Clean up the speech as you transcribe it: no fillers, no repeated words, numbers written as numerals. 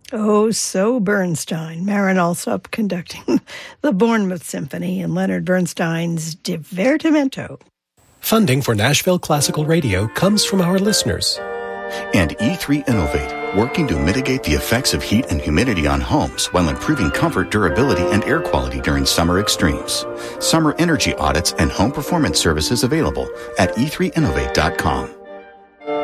Oh, so Bernstein. Marin Alsop conducting the Bournemouth Symphony and Leonard Bernstein's Divertimento. Funding for Nashville Classical Radio comes from our listeners. And E3 Innovate, working to mitigate the effects of heat and humidity on homes while improving comfort, durability, and air quality during summer extremes. Summer energy audits and home performance services available at e3innovate.com.